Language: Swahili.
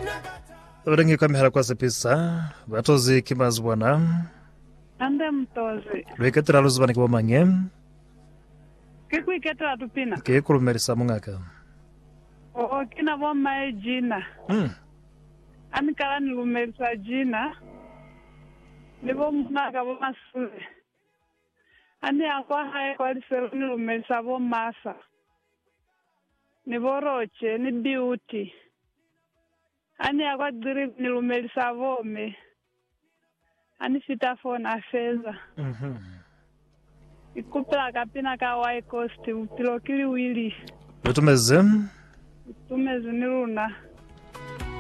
Wadangi kamera kwa sepisa batozi kimazwana Ande mtozi. lweketera luzubani kwa mange Kikuiketera tupina. kekulumerisa mungaka Kina boma jina. Anikala nilumerisa jina. Nibo mnaka boma sule. Ani akwa hae kwa liselu nilumerisa boma asa. Nibo roche ni beauty. Ani akwa drip nilumerisa bome. Ani sitafona feza. Ikupela kapina ka White Coast upilo kili wili. lutumeze Tumezi niluna.